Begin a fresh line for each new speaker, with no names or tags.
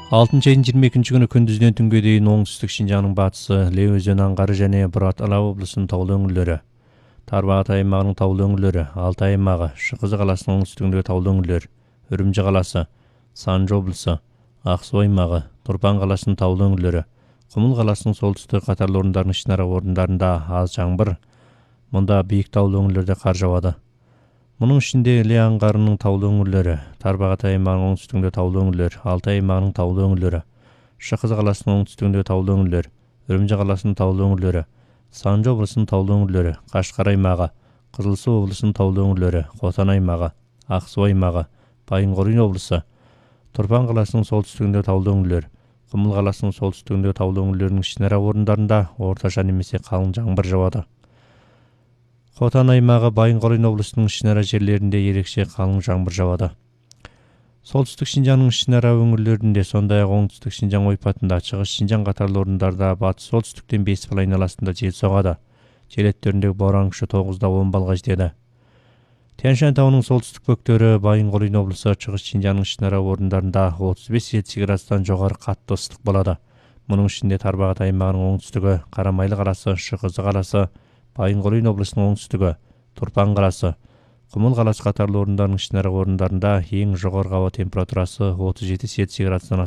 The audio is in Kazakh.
6 айдын 22 күні күндүздөн түнгө дейін оңтүстік Шинжаңның батысы, Ле өзені аңғары және Бұрат Ала облысының таулы өңірлері, Тарбағатай аймағының таулы өңірлері, Алтай аймағы, Шықызы қаласының оңтүстігіндегі таулы өңірлер, Үрімжі қаласы, Санжы облысы, Ақсу аймағы, Тұрпан қаласының таулы өңірлері, Құмыл қаласының солтүстік қатарлы орындарының ішінара орындарында аз жаңбыр, мұнда биік таулы өңірлерде қар жауады. Мұның ішінде Ле аңғарының таулы өңірлері, Тарбағатай аймағының оңтүстігінде таулы өңірлер, Алтай аймағының таулы өңірлері, Шықызы қаласының оңтүстігінде таулы өңірлер, Үрімжі қаласының таулы өңірлері, Санжы облысының таулы өңірлері, Қашқар аймағы, Қызылсу облысының таулы өңірлері, Қотан аймағы, Ақсу аймағы, Байынқорин облысы, Тұрпан қаласының солтүстігінде таулы өңірлер, Құмыл қаласының солтүстігінде таулы өңірлерінің ішінара орындарында орташа немесе қалың жаңбыр жауады. Қотан аймағы, Байынқорин облысының ішінара жерлерінде ерекше қалың жаңбыр жауады. Солтүстік Шинжаңның ішінара өңірлерінде, сондай-ақ оңтүстік Шинжаң ойпатында, шығыс Шинжаң қатарлы орындарда батыс солтүстіктен 5 бал айналасында жел соғады. Жел екпіні боран күші 9-10 балға жетеді. Тянь-Шань тауының солтүстік бөктері, Байынқорин облысы, шығыс Шинжаңның ішінара орындарында 35-70 градустан жоғары қатты ыстық болады. Мұның ішінде Тарбағатай аймағының оңтүстігі, Қарамайлы қаласы, Шықызы қаласы, Байынқорин облысының оңтүстігі, Тұрпан қаласы, Құмыл қаласы қатарлы орындарының ішінара орындарында ең жоғарғы ауа температурасы 37-70 градустан